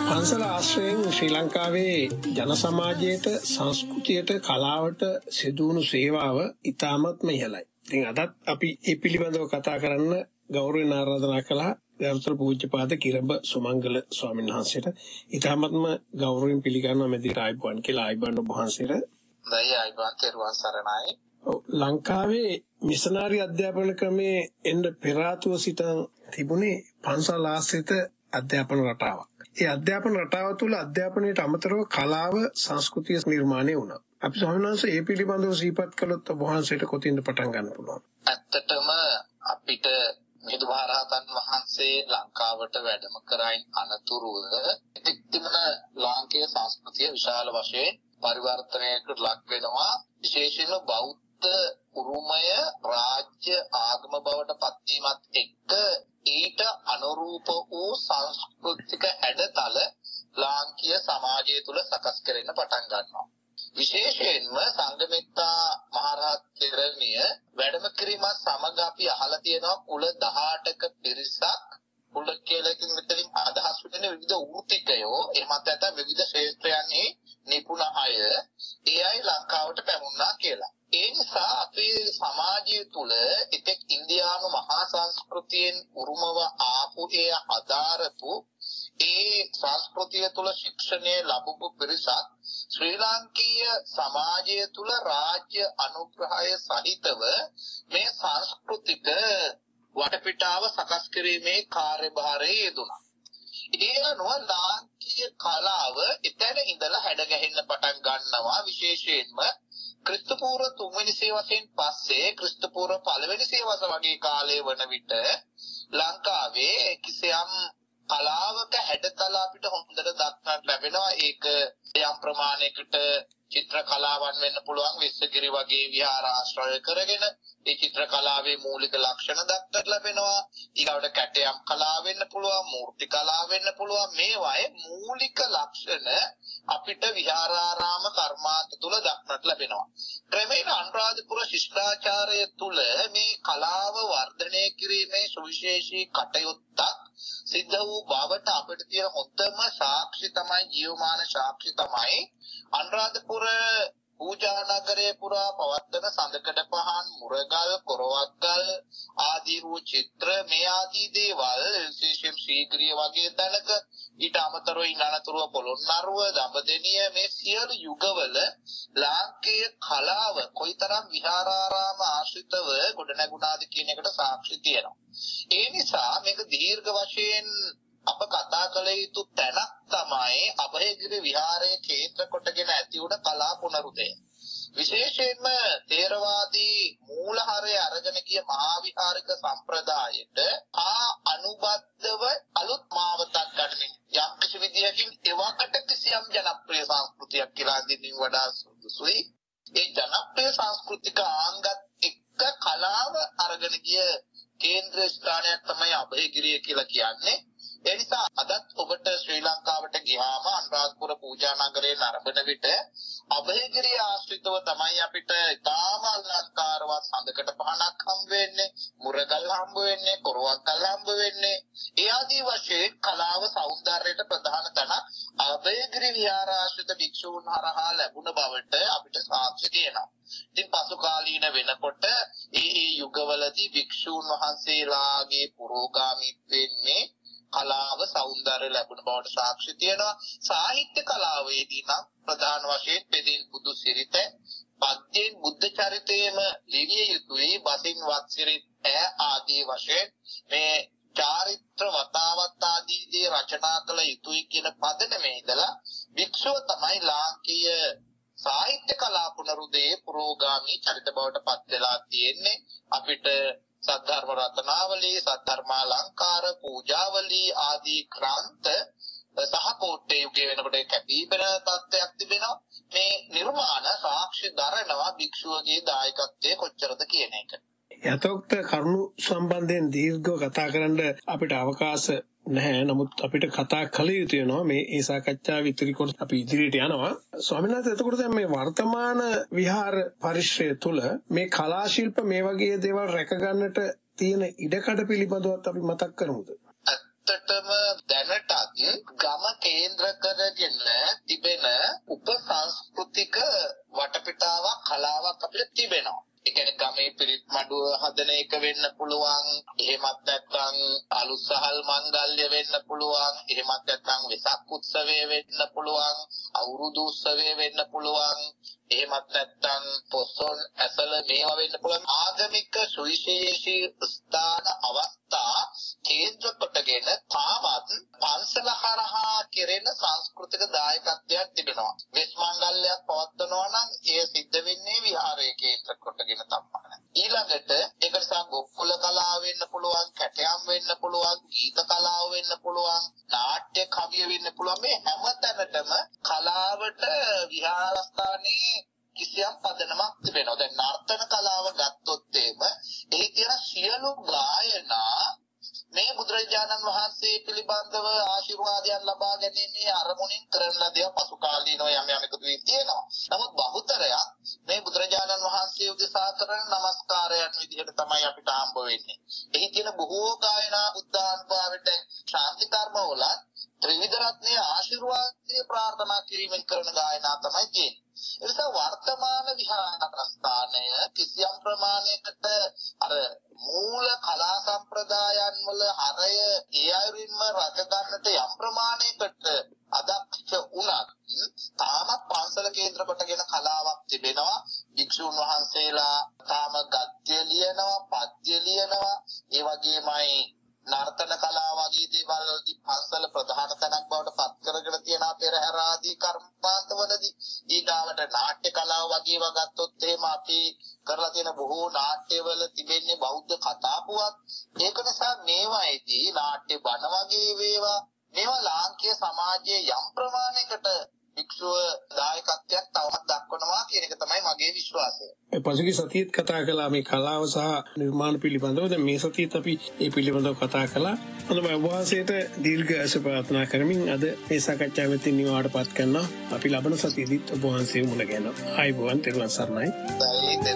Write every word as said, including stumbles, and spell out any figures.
පන්සල ආශ්‍රයෙන් ශ්‍රී ලංකාවේ ජන සමාජයට සංස්කෘතියට කලාවට සිදුවුණු සේවාව ඉතාමත්ම ඉහළයි. ඉතින් අදත් අපි මේ පිළිබඳව කතා කරන්න ගෞරවයෙන් ආරාධනා කළා ගරුතර පූජ්‍යපාද කිරඹ සුමංගල ස්වාමීන් වහන්සේට. ඉතාමත්ම ගෞරවයෙන් පිළිගන්නවා මෙදිට ආයිබෝන් කියලා ආයිබෝන් ඔබ වහන්සේට. දෛ ආයිබෝන් තෙරුවන් සරණයි. ලංකාවේ මිෂනරි අධ්‍යාපන ක්‍රමයේ එන්න පෙර ආතුව සිටන් තිබුණේ පන්සල් ආශ්‍රිත අධ්‍යාපන රටාවක්. ඒ අධ්‍යාපන රටාව තුළ අධ්‍යාපනයට අමතරව කලාව සංස්කෘතිය නිර්මාණය වුණා. අපි ස්වාමීන් වහන්සේ මේ පිළිබඳව සිහිපත් කළොත් ඔබ වහන්සේට කොතින්ද පටන් ගන්න පුළුවන්? ඇත්තටම අපිට මිහිඳුමහරහතන් වහන්සේ ලංකාවට වැඩම කරයින් අනතුරුව තිබුණ ලාංකේය සංස්කෘතිය විශාල වශයෙන් පරිවර්තනයකට ලක් වෙනවා. විශේෂයෙන්ම බෞද්ධ උරුමය රාජ්‍ය ආගම බවට පත්වීමත් එක්ක ඊට අනුරූප වූ සංස්කෘතික හැඩතල ලාංකීය සමාජය තුළ සකස් කරෙන්න පටන් ගන්නවා. විශේෂයෙන්ම සංඝමිත්තා මහරහත් තෙරණිය වැඩම කිරීමත් සමග අපි අහලා තියෙනවා කුල දහඅටක පිරිසක් කුල කියලකින් මෙතනින් අදහස් වෙන විවිධ වෘත්තිකයෝ එමත් නැත්නම් විවිධ ක්ෂේත්‍රයන්හි නිපුණ අය ඒ අය ලංකාවට පැමුණා කියලා. ඒ නිසා අපේ සමාජය තුළ එතෙක් ඉන්දියානු මහා සංස්කෘතියෙන් උරුමව ආපු ඒ අදාරපු ඒ සංස්කෘතිය තුළ ශික්ෂණය ලැබපු පිරිසක් ශ්‍රී ලාංකීය සමාජය තුළ රාජ්‍ය අනුග්‍රහය සහිතව මේ සංස්කෘතික වටපිටාව සකස් කිරීමේ කාර්යභාරයේ යෙදුණා. ඒ අනුව ලාංකීය කලාව එතන ඉඳලා හැඩගැහෙන්න පටන් ගන්නවා. විශේෂයෙන්ම ක්‍රිස්තුපූර්ව තුන්වෙනි සේවසෙන් පස්සේ ක්‍රිස්තුපූර්ව පළවෙනි සේවස වගේ කාලයේ වන විට ලංකාවේ කිසියම් කලාවක හැඩතල අපිට හොඳට දක්නට ලැබෙනවා. ඒක යම් ප්‍රමාණයකට චිත්‍ර කලාවන් වෙන්න පුළුවන්. විශ්වගිරි වගේ විහාර ආශ්‍රය කරගෙන ඒ චිත්‍ර කලාවේ මූලික ලක්ෂණ දක්නට ලැබෙනවා. ඊගවට කැටයම් කලාව වෙන්න පුළුවන්, මූර්ති කලාව වෙන්න පුළුවන්. මේවායේ මූලික ලක්ෂණ අපිට විහාරාරාම කර්මාන්ත තුල දක්නට ලැබෙනවා. ක්‍රමේණ අනුරාධපුර ශිෂ්ටාචාරය තුල මේ කලාව වර්ධනය කිරීමේ සුවිශේෂී කටයුත්තක් සිද්ධ වූ බවට අපිට තියෙන හොඳම සාක්ෂි තමයි ජීවමාන සාක්ෂි තමයි අනුරාධපුර පූජා නගරයේ පුරා පවත්වන සඳකඩ පහන්, මුරගල්, කොරවක්ගල් ආදී වූ චිත්‍ර මේ ආදී දේවල් විශේෂයෙන් ශ්‍රීගිරිය වගේ තැනක ඊට අමතරව ඉන්නතුරුව පොළොන්නරුව, දඹදෙණිය මේ සියලු යුගවල ලාංකේය කලාව කොයිතරම් විහාරාරාම ආශ්‍රිතව ගොඩනැගුණාද කියන එකට සාක්ෂි තියෙනවා. ඒ නිසා මේක දීර්ඝ වශයෙන් අප කතා කළ යුතු තැනක් තමයි අභයගිරි විහාරයේ කේන්ද්‍ර කොටගෙන ඇති වුණ කලා පුනරුදය. විශේෂයෙන්ම තේරවාදී මූලහරය අරගෙන ගිය මහා විහාරික සම්ප්‍රදායට ආ අනුබද්ධව අලුත් මාවතක් ගන්නමින් යම් කිසි විදියකින් එවකට කිසියම් ජනප්‍රිය සංස්කෘතියක් කියලා දිනින් වඩා සුදුසුයි. ඒ ජනප්‍රිය සංස්කෘතික ආංගත් එක්ක කලාව අරගෙන ගිය කේන්ද්‍ර ස්ථානයක් තමයි අභයගිරිය කියලා කියන්නේ. ඒ නිසා අදත් ඔබට ශ්‍රී ලංකාවට ගියාම අනුරාධපුර පූජා නගරයේ නරඹන විට අභයගිරිය ආශ්‍රිතව තමයි අපිට ඉතාම අලංකාරවත් සඳකඩ පහනක් හම්බ වෙන්නේ, මුරගල් හම්බ වෙන්නේ, කොරවක්ගල් හම්බ වෙන්නේ. ඒ ආදී වශයෙන් කලාව සෞන්දර්යයට ප්‍රධාන තැන අභයගිරි විහාර ආශ්‍රිත භික්ෂූන් හරහා ලැබුණ බවට අපිට සාක්ෂි තියෙනවා. ඉතින් පසු කාලීන වෙනකොට ඒ ඒ යුගවලදී භික්ෂූන් වහන්සේලාගේ පුරෝගාමීත්වයෙන් මේ කලාව සෞන්දර්ය ලැබුණ බවට සාක්ෂි තියෙනවා. සාහිත්‍ය කලාවේදී නම් ප්‍රධාන වශයෙන් පෙදින් බුදු සිරිත, පද්‍යයෙන් බුද්ධ චරිතයේම ලිවිය යුතුයි, බසින් වත් සිරිත ආදී වශයෙන් මේ චාරිත්‍ර වතාවත් ආදී දේ රචනා කළ යුතුයි කියන පදනමේ ඉඳලා භික්ෂුව තමයි ලාංකීය සාහිත්‍ය කලා පුනරුදයේ පුරෝගාමී චරිත බවට පත් වෙලා තියෙන්නේ. අපිට සද්ධර්ම රත්නාවලී, සද්ධර්මාලංකාර, පූජාවලී ආදී ක්‍රාන්ත සහ කෝට්ටේ යුගයේ වෙනකොට කැපී පෙනෙන තත්ත්වයක් තිබෙනවා. මේ නිර්මාණ සාක්ෂි දරනවා භික්ෂුවගේ දායකත්වයේ කොච්චරද කියන එක. යතෝක්ත කරුණු සම්බන්ධයෙන් දීර්ඝව කතා කරන්න අපිට අවකාශ නැහැ. නමුත් අපිට කතා කළ යුතු වෙනවා. මේ ඒ සාකච්ඡාව ඉදිරි කොට අපි ඉදිරියට යනවා. ස්වාමීන් වහන්සේ, එතකොට දැන් මේ වර්තමාන විහාර පරිශ්‍රය තුළ මේ කලා ශිල්ප මේ වගේ දේවල් රැක ගන්නට තියෙන ඉඩකඩ පිළිබඳවත් අපි මතක් කරමුද? ඇත්තටම දැනටත් ගම කේන්ද්‍ර කරගෙන තිබෙන උපසංස්කෘතික වටපිටාවක් කලාවක් අපිට තිබෙනවා. ඒ කියන්නේ ගමේ පිරිත් මඩුව හදන එක වෙන්න පුළුවන්. එහෙමත් නැත්නම් අලුත් සහල් මංගල්‍ය වෙන්න පුළුවන්. එහෙමත් නැත්නම් වෙසක් උත්සවය වෙන්න පුළුවන්. අවුරුදු උත්සවය වෙන්න පුළුවන්. එහෙමත් නැත්නම් පොසොන් ඇසල මේවා වෙන්න පුළුවන්. ආගමික සුවිශේෂී ස්ථාන අවස්ථා කේන්ද්‍ර කොටගෙන තාමත් පන්සල හරහා කෙරෙන සංස්කෘතික දායකත්වයක් තිබෙනවා. වෙස් මංගල්‍යයක් පවත්වනවා නම් ඒ සිද්ධ වෙන්නේ විහාරයේ කේන්ද්‍ර කොටගෙන තමයි. ඊළඟට ඒක නිසා ගොක්කුල කලාව වෙන්න පුළුවන්, කැටයම් වෙන්න පුළුවන්, ගීත කලාව වෙන්න පුළුවන්, නාට්‍ය කවිය වෙන්න පුළුවන්. මේ හැමතැනටම කලාවට විහාරස්ථානයේ කිසියම් පදනමක් තිබෙනවා. දැන් නර්තන කලාව ගත්තොත් එහෙම එහි තියෙන සියලු ගායනා මේ බුදුරජාණන් වහන්සේ පිළිබඳව ආශිර්වාදයන් ලබා ගැනීමේ අරමුණින් කරන ලද පසු කාලීනව යම් යම් එකතු වී තියෙනවා. නමුත් බහුතරයක් මේ බුදුරජාණන් වහන්සේ උදෙසා කරන නමස්කාරයන් විදිහට තමයි අපිට හම්බ වෙන්නේ. එහි තියෙන බොහෝ ගායනා බුද්ධානුභාවයට ශාන්ති කර්මවල ත්‍රිවිධ රත්නයේ ආශිර්වාදය ප්‍රාර්ථනා කිරීමෙන් කරන ගායනා තමයි තියෙන්නේ. ඒ නිසා වර්තමාන විහාරස්ථානය කිසියම් ප්‍රමාණයකට අර මූල කලා සම්ප්‍රදායන් වල හරය ඒ අයුරින්ම රැක ගන්නට යම් ප්‍රමාණයකට අදක්ෂ වුණත් තාමත් පන්සල කේන්ද්‍ර කොටගෙන කලාවක් තිබෙනවා. භික්ෂුන් වහන්සේලා තාම ගද්‍ය ලියනවා, පද්‍ය ලියනවා. ඒ වගේමයි නර්තන කලාව වගේ දේවල් වලදී පන්සල ප්‍රධාන තැනක් බවට පත් කරගෙන තියෙන පෙරහැර ආදී කර්මාන්තවලදී ඊගාවට නාට්‍ය කලාව වගේව ගත්තොත් එහෙම අපි කරලා තියෙන බොහෝ නාට්‍යවල තිබෙන්නේ බෞද්ධ කතා පුවත්. ඒක නිසා මේවායිදී නාට්‍ය බණ වගේ වේවා මේවා ලාංකීය සමාජයේ යම් ප්‍රමාණයකට වික්ෂුව දායකත්වයක් තවමත් දක්වනවා කියන එක තමයි මගේ විශ්වාසය. ඒ පසුගිය සතියේත් කතා කළා මේ කලාව සහ නිර්මාණ පිළිබඳව. දැන් මේ සතියේත් අපි මේ පිළිබඳව කතා කළා. හොඳයි ඔබ වහන්සේට දීර්ඝ ආයුෂ ප්‍රාර්ථනා කරමින් අද මේ සාකච්ඡාවෙන් නිවාඩපත් කරනවා. අපි ලබන සතියේදීත් ඔබ වහන්සේ මුණ ගැහෙනවා. ආයුබෝවන් තෙරුවන් සරණයි.